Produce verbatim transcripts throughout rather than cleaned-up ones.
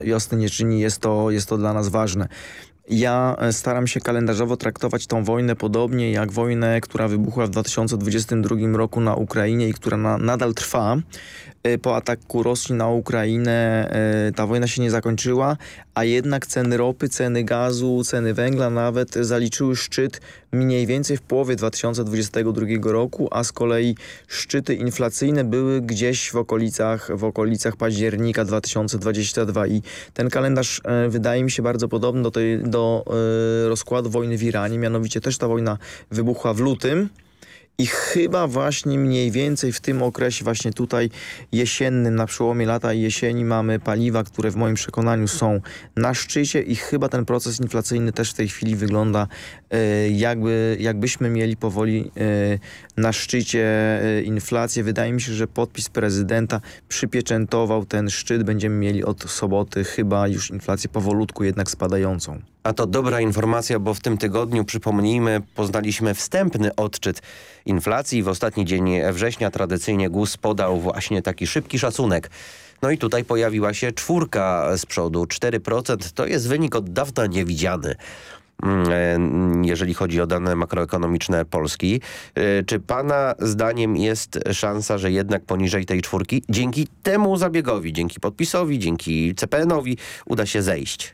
wiosny nie czyni, jest to, jest to dla nas ważne. Ja staram się kalendarzowo traktować tą wojnę podobnie jak wojnę, która wybuchła w dwa tysiące dwudziestym drugim roku na Ukrainie i która na, nadal trwa. Po ataku Rosji na Ukrainę ta wojna się nie zakończyła, a jednak ceny ropy, ceny gazu, ceny węgla nawet zaliczyły szczyt mniej więcej w połowie dwa tysiące dwudziestego drugiego roku, a z kolei szczyty inflacyjne były gdzieś w okolicach, w okolicach października dwa tysiące dwudziestego drugiego. I ten kalendarz e, wydaje mi się bardzo podobny do, tej, do e, rozkładu wojny w Iranie. Mianowicie też ta wojna wybuchła w lutym. I chyba właśnie mniej więcej w tym okresie właśnie tutaj jesiennym, na przełomie lata i jesieni mamy paliwa, które w moim przekonaniu są na szczycie i chyba ten proces inflacyjny też w tej chwili wygląda e, jakby, jakbyśmy mieli powoli e, na szczycie e, inflację. Wydaje mi się, że podpis prezydenta przypieczętował ten szczyt. Będziemy mieli od soboty chyba już inflację powolutku jednak spadającą. A to dobra informacja, bo w tym tygodniu, przypomnijmy, poznaliśmy wstępny odczyt inflacji. W ostatni dzień września tradycyjnie GUS podał właśnie taki szybki szacunek. No i tutaj pojawiła się czwórka z przodu, cztery procent. To jest wynik od dawna niewidziany, jeżeli chodzi o dane makroekonomiczne Polski. Czy pana zdaniem jest szansa, że jednak poniżej tej czwórki dzięki temu zabiegowi, dzięki podpisowi, dzięki C P N-owi uda się zejść?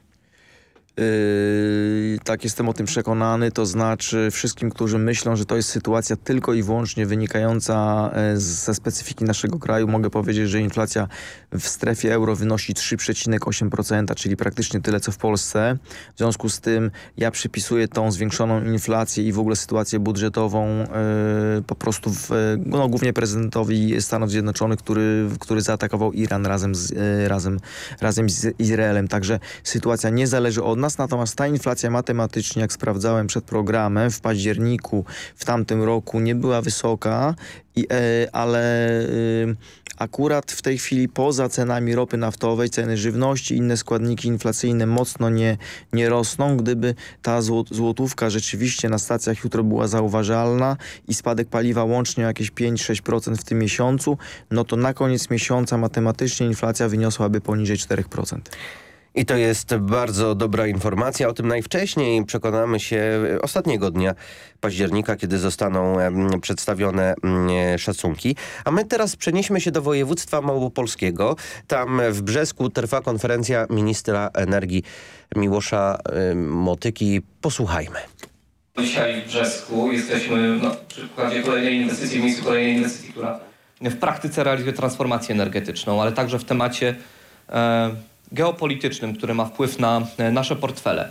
Yy, tak, jestem o tym przekonany, to znaczy wszystkim, którzy myślą, że to jest sytuacja tylko i wyłącznie wynikająca ze specyfiki naszego kraju, mogę powiedzieć, że inflacja w strefie euro wynosi trzy przecinek osiem procent, czyli praktycznie tyle, co w Polsce. W związku z tym ja przypisuję tą zwiększoną inflację i w ogóle sytuację budżetową yy, po prostu w, no, głównie prezydentowi Stanów Zjednoczonych, który, który zaatakował Iran razem z, yy, razem, razem z Izraelem. Także sytuacja nie zależy od nas. Natomiast ta inflacja matematycznie, jak sprawdzałem przed programem, w październiku w tamtym roku nie była wysoka, i, e, ale e, akurat w tej chwili poza cenami ropy naftowej, ceny żywności i inne składniki inflacyjne mocno nie, nie rosną. Gdyby ta złot, złotówka rzeczywiście na stacjach jutro była zauważalna i spadek paliwa łącznie o jakieś pięć do sześciu procent w tym miesiącu, no to na koniec miesiąca matematycznie inflacja wyniosłaby poniżej czterech procent. I to jest bardzo dobra informacja. O tym najwcześniej przekonamy się ostatniego dnia października, kiedy zostaną przedstawione szacunki. A my teraz przenieśmy się do województwa małopolskiego. Tam w Brzesku trwa konferencja ministra energii Miłosza Motyki. Posłuchajmy. Dzisiaj w Brzesku jesteśmy no, przy przykładzie kolejnej inwestycji, w miejscu kolejnej inwestycji, która w praktyce realizuje transformację energetyczną, ale także w temacie e, geopolitycznym, który ma wpływ na nasze portfele.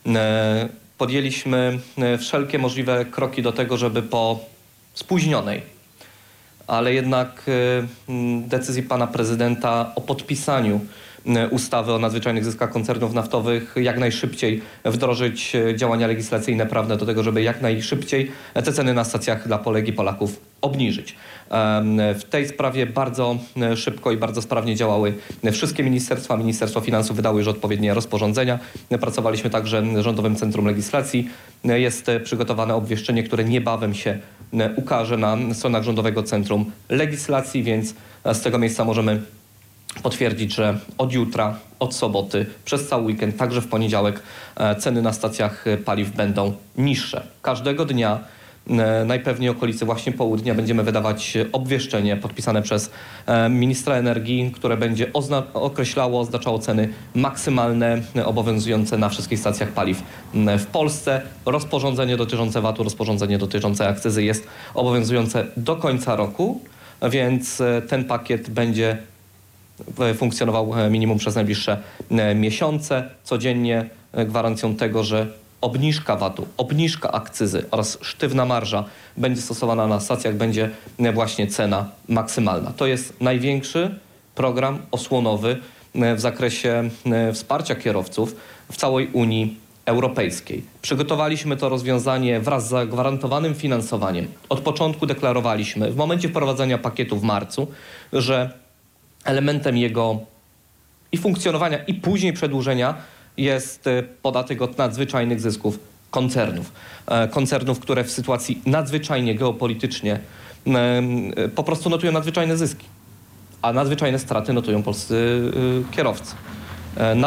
Podjęliśmy wszelkie możliwe kroki do tego, żeby po spóźnionej, ale jednak decyzji pana prezydenta o podpisaniu ustawy o nadzwyczajnych zyskach koncernów naftowych jak najszybciej wdrożyć działania legislacyjne, prawne do tego, żeby jak najszybciej te ceny na stacjach dla Polek i Polaków obniżyć. W tej sprawie bardzo szybko i bardzo sprawnie działały wszystkie ministerstwa. Ministerstwo Finansów wydało już odpowiednie rozporządzenia. Pracowaliśmy także w Rządowym Centrum Legislacji. Jest przygotowane obwieszczenie, które niebawem się ukaże na stronach Rządowego Centrum Legislacji, więc z tego miejsca możemy potwierdzić, że od jutra, od soboty, przez cały weekend, także w poniedziałek ceny na stacjach paliw będą niższe. Każdego dnia, najpewniej okolicy właśnie południa, będziemy wydawać obwieszczenie podpisane przez ministra energii, które będzie ozna- określało, oznaczało ceny maksymalne obowiązujące na wszystkich stacjach paliw w Polsce. Rozporządzenie dotyczące V A T-u, rozporządzenie dotyczące akcyzy jest obowiązujące do końca roku, więc ten pakiet będzie funkcjonował minimum przez najbliższe miesiące. Codziennie gwarancją tego, że obniżka V A T-u, obniżka akcyzy oraz sztywna marża będzie stosowana na stacjach, będzie właśnie cena maksymalna. To jest największy program osłonowy w zakresie wsparcia kierowców w całej Unii Europejskiej. Przygotowaliśmy to rozwiązanie wraz z zagwarantowanym finansowaniem. Od początku deklarowaliśmy w momencie wprowadzenia pakietu w marcu, że elementem jego i funkcjonowania, i później przedłużenia jest podatek od nadzwyczajnych zysków koncernów. Koncernów, które w sytuacji nadzwyczajnie geopolitycznie po prostu notują nadzwyczajne zyski, a nadzwyczajne straty notują polscy kierowcy. Na